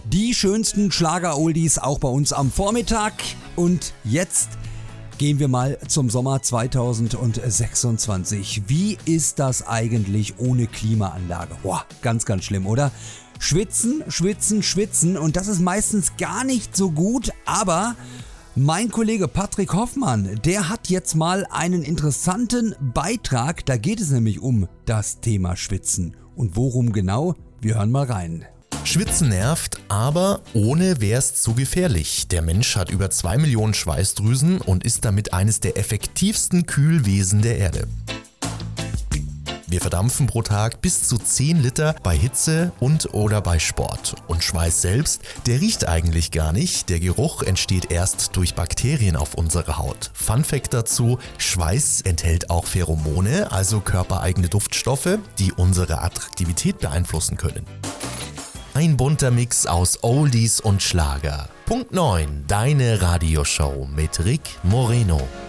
Die schönsten Schlager-Oldies auch bei uns am Vormittag. Und jetzt gehen wir mal zum Sommer 2026. Wie ist das eigentlich ohne Klimaanlage? Boah, ganz, ganz schlimm, oder? Schwitzen, schwitzen, schwitzen und das ist meistens gar nicht so gut, aber mein Kollege Patrick Hoffmann, der hat jetzt mal einen interessanten Beitrag, da geht es nämlich um das Thema Schwitzen. Und worum genau? Wir hören mal rein. Schwitzen nervt, aber ohne wär's zu gefährlich. Der Mensch hat über 2 Millionen Schweißdrüsen und ist damit eines der effektivsten Kühlwesen der Erde. Wir verdampfen pro Tag bis zu 10 Liter bei Hitze und oder bei Sport. Und Schweiß selbst, der riecht eigentlich gar nicht. Der Geruch entsteht erst durch Bakterien auf unserer Haut. Fun Fact dazu, Schweiß enthält auch Pheromone, also körpereigene Duftstoffe, die unsere Attraktivität beeinflussen können. Ein bunter Mix aus Oldies und Schlager. Punkt 9, deine Radioshow mit Rick Moreno.